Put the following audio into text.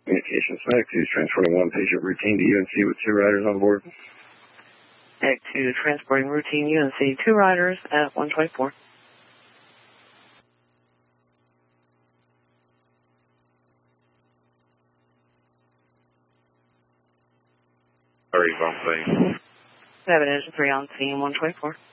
Communications, Medic 2 is transporting one patient routine to UNC with 2 riders on board. Medic 2 transporting routine UNC, 2 riders at 124. Already on plane. 7 engine 3 on scene, 124.